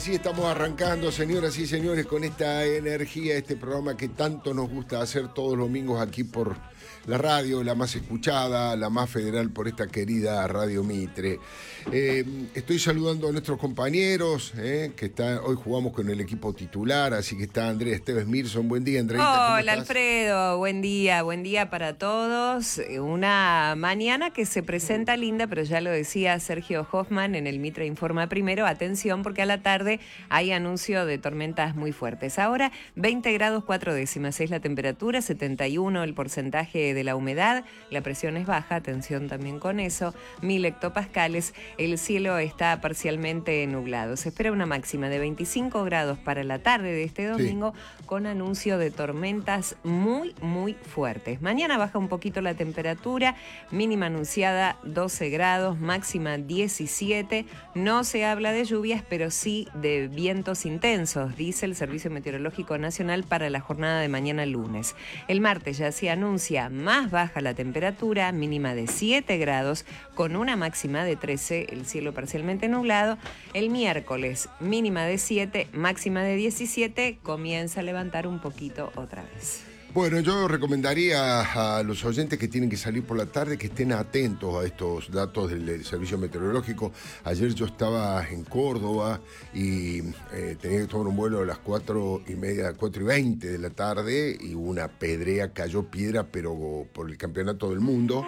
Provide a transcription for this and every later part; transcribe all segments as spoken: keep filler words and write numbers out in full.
así estamos arrancando, señoras y señores, con esta energía, este programa que tanto nos gusta hacer todos los domingos aquí por la radio, la más escuchada, la más federal por esta querida Radio Mitre. Eh, estoy saludando a nuestros compañeros, eh, que está, hoy jugamos con el equipo titular, así que está Andrea Esteves Mirson. Buen día, Andreita. Hola, Alfredo. Buen día, buen día para todos. Una mañana que se presenta linda, pero ya lo decía Sergio Hoffman en el Mitre Informa Primero. Atención, porque a la tarde hay anuncio de tormentas muy fuertes. Ahora, veinte grados cuatro décimas es la temperatura, setenta y uno el porcentaje de la humedad, la presión es baja, atención también con eso, mil hectopascales, el cielo está parcialmente nublado. Se espera una máxima de veinticinco grados para la tarde de este domingo, sí, con anuncio de tormentas muy, muy fuertes. Mañana baja un poquito la temperatura, mínima anunciada doce grados, máxima diecisiete. No se habla de lluvias, pero sí de vientos intensos, dice el Servicio Meteorológico Nacional para la jornada de mañana lunes. El martes ya se anuncia más baja la temperatura, mínima de siete grados, con una máxima de trece, el cielo parcialmente nublado. El miércoles, mínima de siete, máxima de diecisiete, comienza a levantar un poquito otra vez. Bueno, yo recomendaría a los oyentes que tienen que salir por la tarde que estén atentos a estos datos del, del Servicio Meteorológico. Ayer yo estaba en Córdoba y eh, tenía que tomar un vuelo a las cuatro y media, cuatro y veinte de la tarde, y una pedrea, cayó piedra, pero por el campeonato del mundo.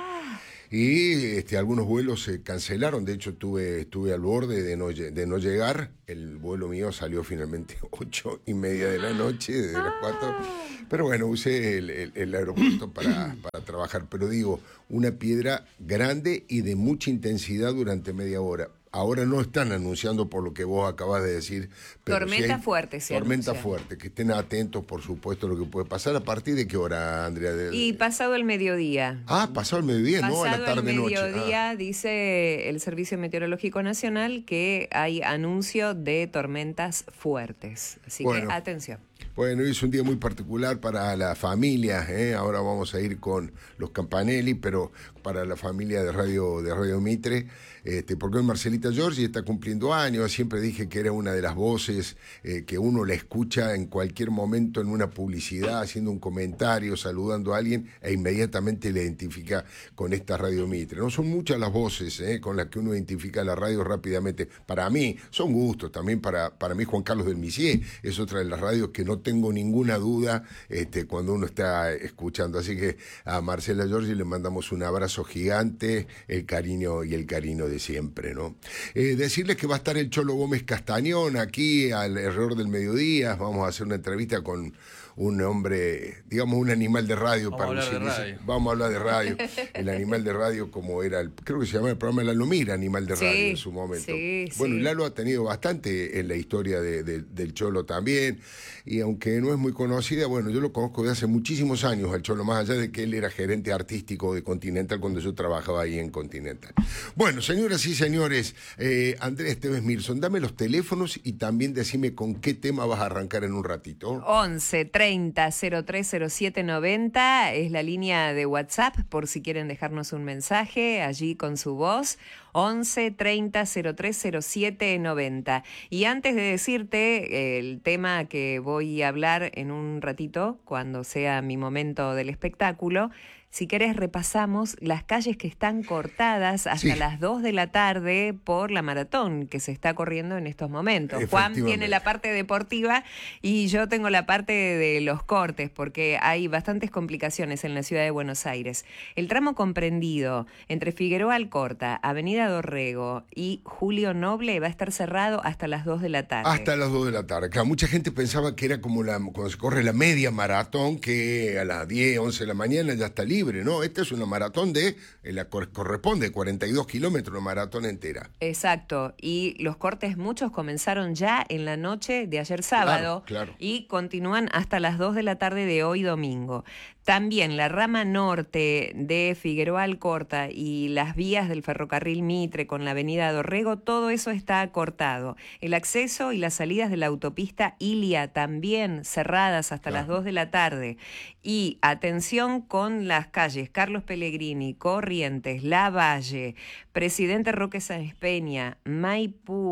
Y este, algunos vuelos se cancelaron. De hecho, tuve, estuve al borde de no, de no llegar. El vuelo mío salió finalmente ocho y media de la noche, desde las cuatro. Pero bueno, usé el, el, el aeropuerto para, para trabajar. Pero digo, una piedra grande y de mucha intensidad durante media hora. Ahora no están anunciando por lo que vos acabas de decir. Pero tormenta sí fuerte, sí. Tormenta fuerte, que estén atentos, por supuesto, a lo que puede pasar. ¿A partir de qué hora, Andrea? De, y pasado el mediodía. Ah, pasado el mediodía, pasado no a la tarde-noche. Pasado el mediodía, ah. dice el Servicio Meteorológico Nacional que hay anuncio de tormentas fuertes. Así bueno, que atención. Bueno, hoy es un día muy particular para la familia, ¿eh? Ahora vamos a ir con los Campanelli, pero para la familia de Radio, de Radio Mitre, este, porque hoy Marcelita Giorgi está cumpliendo años. Siempre dije que era una de las voces eh, que uno la escucha en cualquier momento en una publicidad, haciendo un comentario, saludando a alguien, e inmediatamente le identifica con esta Radio Mitre. No son muchas las voces eh, con las que uno identifica la radio rápidamente. Para mí, son gustos. También para, para mí Juan Carlos del Misier es otra de las radios que no tengo ninguna duda este, cuando uno está escuchando. Así que a Marcela Giorgi le mandamos un abrazo gigante, el cariño y el cariño de siempre, ¿no? Eh, decirles que va a estar el Cholo Gómez Castañón aquí alrededor del mediodía. Vamos a hacer una entrevista con un hombre, digamos un animal de radio. Vamos para a hablar un de radio. Vamos a hablar de radio. El animal de radio, como era, el, creo que se llamaba el programa Lalo Mira, Animal de Radio, sí, en su momento. Sí, bueno, sí. y Lalo ha tenido bastante en la historia de, de, del Cholo también, y aunque no es muy conocida, bueno, yo lo conozco de hace muchísimos años al Cholo, más allá de que él era gerente artístico de Continental cuando yo trabajaba ahí en Continental. Bueno, señoras y señores, eh, Andrea Esteves Mirson, dame los teléfonos y también decime con qué tema vas a arrancar en un ratito. once treinta cero tres cero siete noventa es la línea de WhatsApp, por si quieren dejarnos un mensaje allí con su voz. once treinta cero tres cero siete noventa. Y antes de decirte el tema que voy a hablar en un ratito, cuando sea mi momento del espectáculo, si querés repasamos las calles que están cortadas hasta sí. las dos de la tarde por la maratón que se está corriendo en estos momentos. Juan tiene la parte deportiva y yo tengo la parte de los cortes, porque hay bastantes complicaciones en la ciudad de Buenos Aires. El tramo comprendido entre Figueroa Alcorta, Avenida Dorrego y Julio Noble va a estar cerrado hasta las dos de la tarde. Hasta las dos de la tarde. Claro, mucha gente pensaba que era como la, cuando se corre la media maratón, que a las diez, once de la mañana ya está libre. No, esta es una maratón de, la corresponde cuarenta y dos kilómetros, una maratón entera. Exacto, y los cortes muchos comenzaron ya en la noche de ayer sábado, claro, claro. y continúan hasta las dos de la tarde de hoy domingo. También la rama norte de Figueroa Alcorta y las vías del ferrocarril Mitre con la avenida Dorrego, todo eso está cortado. El acceso y las salidas de la autopista Ilia también cerradas hasta claro. las dos de la tarde. Y atención con las calles Carlos Pellegrini, Corrientes, Lavalle, Presidente Roque Sáenz Peña, Maipú,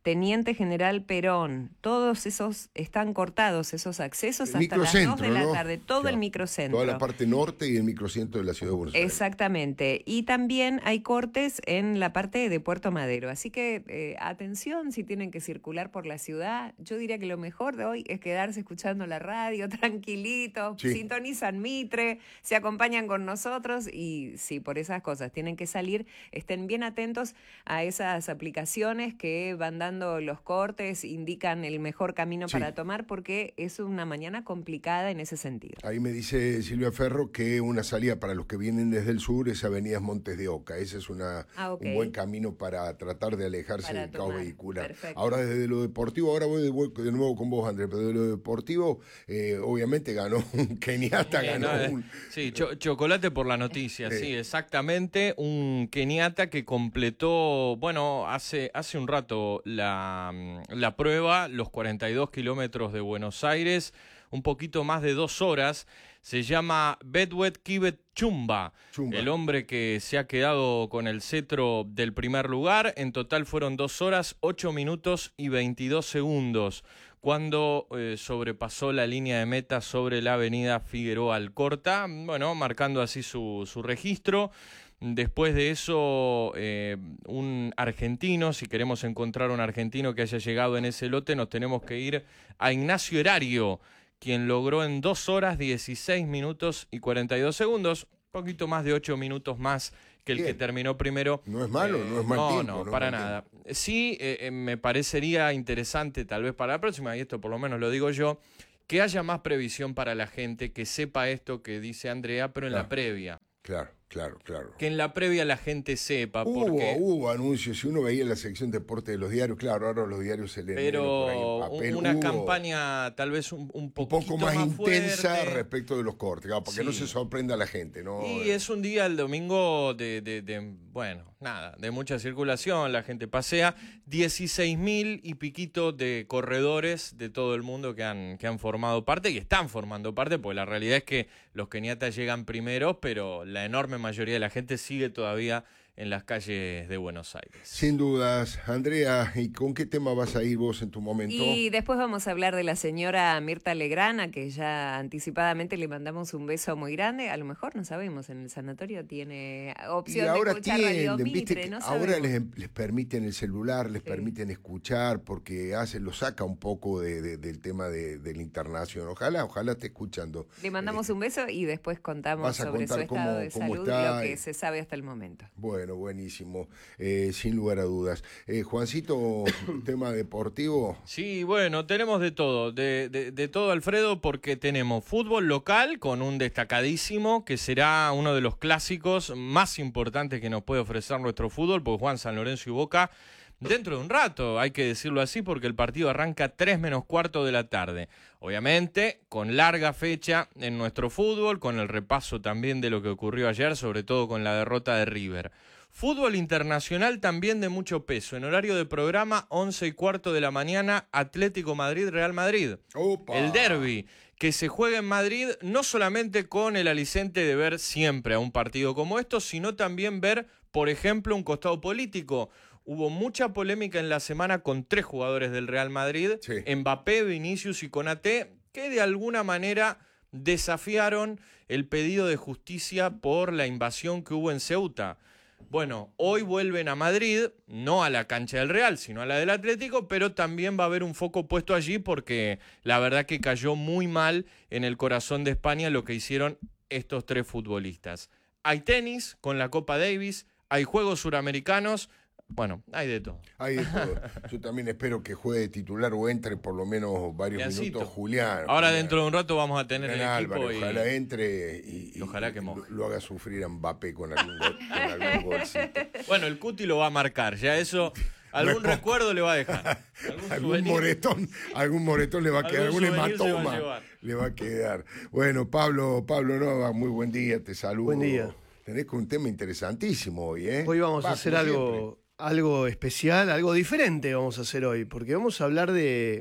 Teniente General Perón. Todos esos están cortados, esos accesos el hasta las dos de la ¿no? tarde, todo claro. el microcentro. Toda la parte norte y el microcentro de la ciudad de Buenos Aires. Exactamente. Y también hay cortes en la parte de Puerto Madero. Así que eh, atención si tienen que circular por la ciudad. Yo diría que lo mejor de hoy es quedarse escuchando la radio, tranquilitos, sí. sintonizan Mitre, se acompañan con nosotros y si por esas cosas tienen que salir, estén bien atentos a esas aplicaciones que van dando los cortes, indican el mejor camino sí. para tomar, porque es una mañana complicada en ese sentido. Ahí me dice Silvia Ferro que una salida para los que vienen desde el sur es Avenida Montes de Oca. Ese es una, ah, okay. un buen camino para tratar de alejarse para del tomar. caos vehicular. Perfecto. Ahora desde lo deportivo, ahora voy de, de nuevo con vos, Andrés, pero de lo deportivo, eh, obviamente ganó un keniata, sí, ganó no, un... Sí, cho chocolate por la noticia, sí. sí, exactamente. Un keniata que completó, bueno, hace, hace un rato la La, la prueba, los cuarenta y dos kilómetros de Buenos Aires, un poquito más de dos horas. Se llama Bedwet Kibet Chumba, Chumba, el hombre que se ha quedado con el cetro del primer lugar. En total fueron dos horas, ocho minutos y veintidós segundos, cuando eh, sobrepasó la línea de meta sobre la avenida Figueroa Alcorta, bueno, marcando así su, su registro. Después de eso, eh, un argentino, si queremos encontrar un argentino que haya llegado en ese lote, nos tenemos que ir a Ignacio Erario, quien logró en dos horas, dieciséis minutos y cuarenta y dos segundos, un poquito más de ocho minutos más que el Bien. que terminó primero. No es malo, eh, no es mal no, tiempo. No, no, para no nada. Tiempo. Sí, eh, me parecería interesante, tal vez para la próxima, y esto por lo menos lo digo yo, que haya más previsión para la gente, que sepa esto que dice Andrea, pero en claro. la previa. Claro. Claro, claro. Que en la previa la gente sepa. Hubo, porque... hubo anuncios, si uno veía la sección deporte de los diarios, claro, ahora los diarios se leen. Pero por ahí en papel. una hubo campaña tal vez un, un, un poco más, más intensa fuerte. respecto de los cortes, claro, para que sí. no se sorprenda la gente, ¿no? Y es un día, el domingo, de, de, de, bueno, nada, de mucha circulación, la gente pasea. dieciséis mil y piquito de corredores de todo el mundo que han, que han formado parte y están formando parte, porque la realidad es que los keniatas llegan primero, pero la enorme mayoría de la gente sigue todavía en las calles de Buenos Aires. Sin dudas. Andrea, ¿y con qué tema vas a ir vos en tu momento? Y después vamos a hablar de la señora Mirta Legrand, a que ya anticipadamente le mandamos un beso muy grande. A lo mejor, no sabemos, en el sanatorio tiene opción y ahora de escuchar tienden, Radio ¿viste? Mitre, no ahora les, les permiten el celular, les sí. permiten escuchar, porque hace, lo saca un poco de, de, del tema de, de la internación. Ojalá, ojalá esté escuchando. Le mandamos eh, un beso y después contamos sobre su estado cómo, de cómo salud está, y lo que se sabe hasta el momento. Bueno. Buenísimo, eh, sin lugar a dudas. Eh, Juancito, tema deportivo. Sí, bueno, tenemos de todo, de, de, de todo, Alfredo, porque tenemos fútbol local con un destacadísimo que será uno de los clásicos más importantes que nos puede ofrecer nuestro fútbol, porque Juan San Lorenzo y Boca dentro de un rato, hay que decirlo así, porque el partido arranca tres menos cuarto de la tarde. Obviamente, con larga fecha en nuestro fútbol, con el repaso también de lo que ocurrió ayer, sobre todo con la derrota de River. Fútbol internacional también de mucho peso. En horario de programa, once y cuarto de la mañana, Atlético Madrid-Real Madrid. Opa. El derbi, que se juega en Madrid no solamente con el aliciente de ver siempre a un partido como estos, sino también ver, por ejemplo, un costado político. Hubo mucha polémica en la semana con tres jugadores del Real Madrid, sí. Mbappé, Vinicius y Konaté, que de alguna manera desafiaron el pedido de justicia por la invasión que hubo en Ceuta. Bueno, hoy vuelven a Madrid, no a la cancha del Real, sino a la del Atlético, pero también va a haber un foco puesto allí porque la verdad que cayó muy mal en el corazón de España lo que hicieron estos tres futbolistas. Hay tenis con la Copa Davis, hay juegos suramericanos. Bueno, hay de todo. Hay de todo. Yo también espero que juegue titular o entre por lo menos varios Biancito. minutos Julián. Ahora Julián. Dentro de un rato vamos a tener el Álvaro, equipo. Ojalá y... entre y, y, y ojalá que y moje. Lo, lo haga sufrir a Mbappé con algún, gol, con algún golcito. Bueno, el Cuti lo va a marcar. Ya eso, algún no recuerdo le va a dejar. Algún, algún moretón, algún moretón le va a quedar, algún hematoma va le va a quedar. Bueno, Pablo, Pablo Nova, muy buen día, te saludo. Buen día. Tenés un tema interesantísimo hoy, ¿eh? Hoy vamos va, a hacer algo... Siempre. Algo especial, algo diferente vamos a hacer hoy, porque vamos a hablar de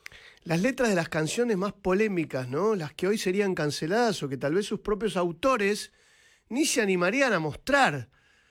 las letras de las canciones más polémicas, ¿no? Las que hoy serían canceladas o que tal vez sus propios autores ni se animarían a mostrar.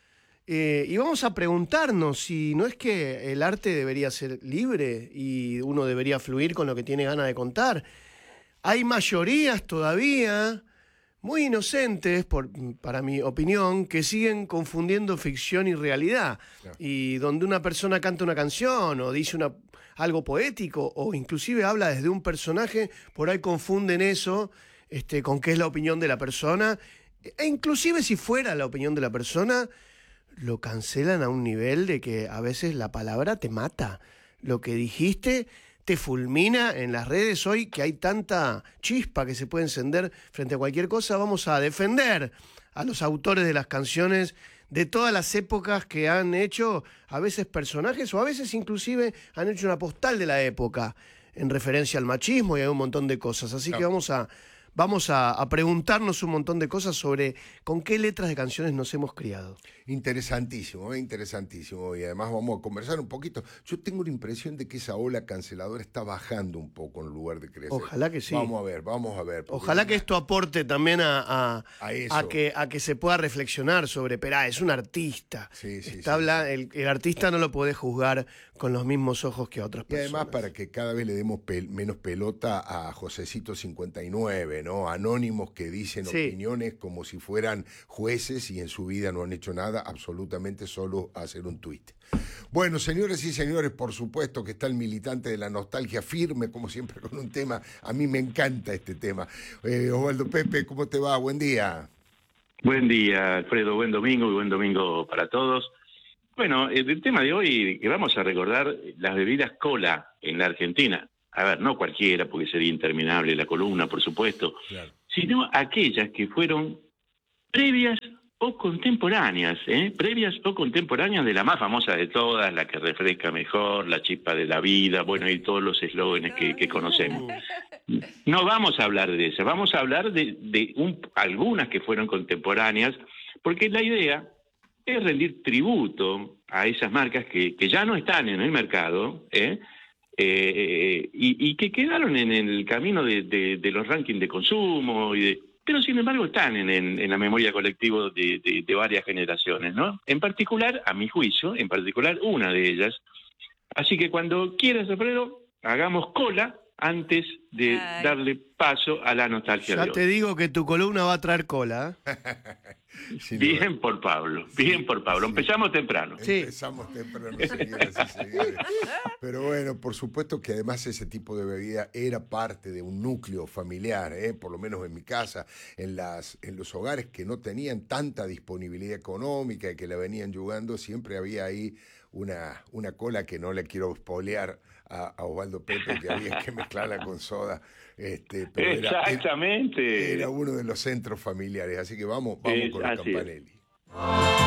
Eh, y vamos a preguntarnos si no es que el arte debería ser libre y uno debería fluir con lo que tiene ganas de contar. Hay mayorías todavía muy inocentes, por, para mi opinión, que siguen confundiendo ficción y realidad. Claro. Y donde una persona canta una canción o dice una, algo poético o inclusive habla desde un personaje, por ahí confunden eso este, con qué es la opinión de la persona. E inclusive si fuera la opinión de la persona, lo cancelan a un nivel de que a veces la palabra te mata. Lo que dijiste te fulmina en las redes hoy, que hay tanta chispa que se puede encender frente a cualquier cosa. Vamos a defender a los autores de las canciones de todas las épocas que han hecho a veces personajes o a veces inclusive han hecho una postal de la época en referencia al machismo y a un montón de cosas. Así que vamos a... Vamos a, a preguntarnos un montón de cosas sobre con qué letras de canciones nos hemos criado. Interesantísimo, ¿eh? interesantísimo. Y además vamos a conversar un poquito. Yo tengo la impresión de que esa ola canceladora está bajando un poco en lugar de crecer. Ojalá que sí. Vamos a ver, vamos a ver. Ojalá que esto aporte también a, a, a, eso. a, que, a que se pueda reflexionar sobre, pero es un artista. Sí, sí, está sí, habla, sí. El, el artista no lo podés juzgar con los mismos ojos que a otras y personas. Y además para que cada vez le demos pel, menos pelota a Josecito cincuenta y nueve, ¿no? Anónimos que dicen sí. opiniones como si fueran jueces y en su vida no han hecho nada, absolutamente solo hacer un tuit. Bueno, señores y señores, por supuesto que está el militante de la nostalgia firme, como siempre, con un tema. A mí me encanta este tema. Eh, Osvaldo Pepe, ¿cómo te va? Buen día. Buen día, Alfredo. Buen domingo y buen domingo para todos. Bueno, el tema de hoy, que vamos a recordar las bebidas cola en la Argentina. A ver, no cualquiera, porque sería interminable la columna, por supuesto, claro. Sino aquellas que fueron previas o contemporáneas, ¿eh? Previas o contemporáneas de la más famosa de todas, la que refresca mejor, la chispa de la vida, bueno, y todos los eslóganes que, que conocemos. No vamos a hablar de esas, vamos a hablar de, de un, algunas que fueron contemporáneas, porque la idea es rendir tributo a esas marcas que, que ya no están en el mercado, ¿eh? Eh, y, y que quedaron en el camino de, de, de los rankings de consumo, y de, pero sin embargo están en, en, en la memoria colectiva de, de, de varias generaciones, ¿no? En particular, a mi juicio, en particular una de ellas. Así que cuando quieras, Alfredo, hagamos cola antes de Ay. darle paso a la nostalgia ya de hoy. Ya te digo que tu columna va a traer cola, ¿eh? Bien duda. por Pablo, bien sí, por Pablo. Sí. Empezamos temprano. Sí. Empezamos temprano, señoras y señores. Pero bueno, por supuesto que además ese tipo de bebida era parte de un núcleo familiar, ¿eh? Por lo menos en mi casa, en las en los hogares que no tenían tanta disponibilidad económica y que la venían jugando, siempre había ahí una, una cola que no le quiero espolear a, a Osvaldo Pepe, que había que mezclarla con soda. Este, pero Exactamente. Era, era uno de los centros familiares, así que vamos, vamos es, con los Campanelli.